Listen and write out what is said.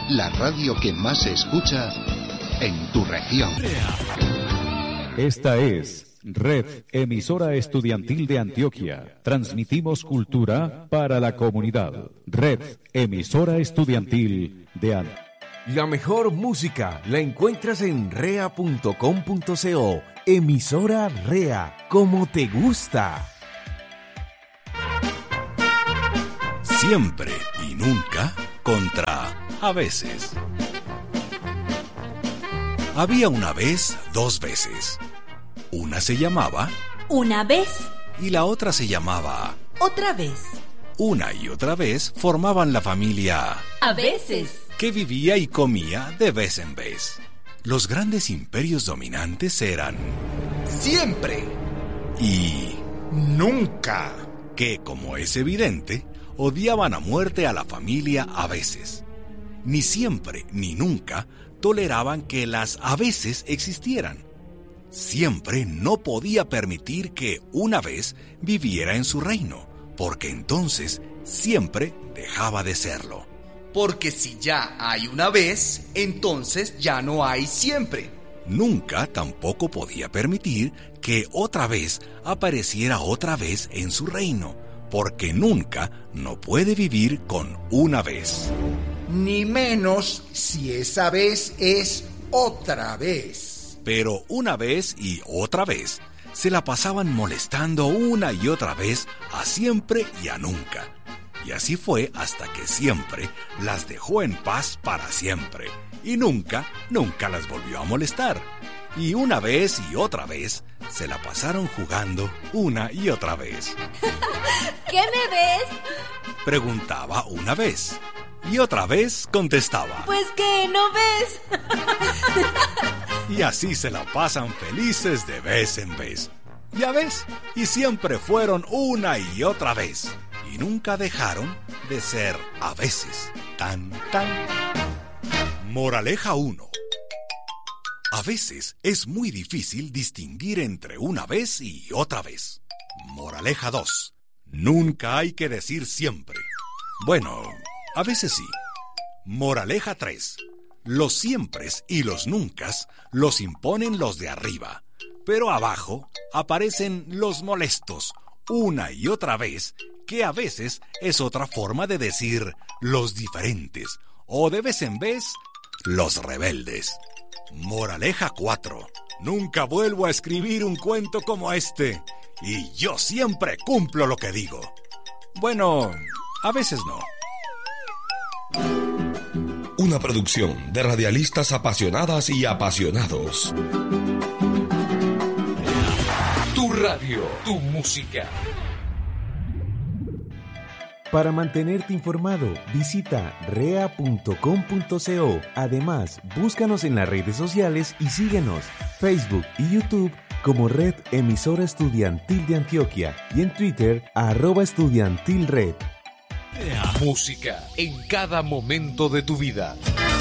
la radio que más se escucha en tu región. Esta es Red Emisora Estudiantil de Antioquia. Transmitimos cultura para la comunidad. Red Emisora Estudiantil de Antioquia. La mejor música la encuentras en rea.com.co. Emisora Rea, como te gusta. Siempre y nunca contra a veces. Había una vez, dos veces. Una se llamaba Una vez y la otra se llamaba Otra vez. Una y otra vez formaban la familia A veces. que vivía y comía de vez en vez. Los grandes imperios dominantes eran Siempre y nunca. que, como es evidente, odiaban a muerte a la familia a veces. Ni siempre ni nunca toleraban que las a veces existieran. Siempre no podía permitir que una vez viviera en su reino, porque entonces siempre dejaba de serlo. Porque si ya hay una vez, entonces ya no hay siempre. Nunca tampoco podía permitir que otra vez apareciera otra vez en su reino, porque nunca no puede vivir con una vez. Ni menos si esa vez es otra vez. Pero una vez y otra vez se la pasaban molestando una y otra vez a siempre y a nunca. Y así fue hasta que siempre las dejó en paz para siempre. Y nunca las volvió a molestar. Y una vez y otra vez se la pasaron jugando una y otra vez. ¿Qué me ves? Preguntaba una vez. Y otra vez contestaba. Pues que no ves. Y así se la pasan felices de vez en vez. Ya ves, y siempre fueron una y otra vez. Y nunca dejaron de ser a veces. Tan. Moraleja 1. A veces es muy difícil distinguir entre una vez y otra vez. Moraleja 2. Nunca hay que decir siempre. Bueno, a veces sí. Moraleja 3. Los siempres y los nuncas los imponen los de arriba, pero abajo aparecen los molestos, una y otra vez, que a veces es otra forma de decir los diferentes, o de vez en vez, los rebeldes. Moraleja 4. Nunca vuelvo a escribir un cuento como este, y yo siempre cumplo lo que digo. Bueno, a veces no. Una producción de radialistas apasionadas y apasionados. Tu radio, tu música. Para mantenerte informado, visita rea.com.co. Además, búscanos en las redes sociales y síguenos, Facebook y YouTube como Red Emisora Estudiantil de Antioquia y en Twitter @estudiantilred. Música en cada momento de tu vida.